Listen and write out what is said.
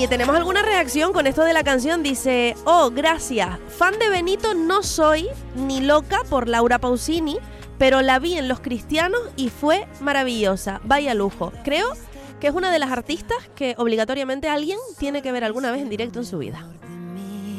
Y tenemos alguna reacción con esto de la canción. Dice, oh, gracias. Fan de Benito no soy, ni loca por Laura Pausini, pero la vi en Los Cristianos y fue maravillosa. Vaya lujo. Creo que es una de las artistas que obligatoriamente alguien tiene que ver alguna vez en directo en su vida.